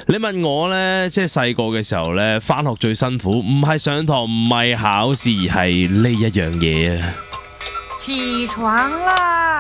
你問我呢，即係細個嘅時候呢，返學最辛苦唔係上堂，唔係考試，而係呢一樣嘢啊！ 起床啦！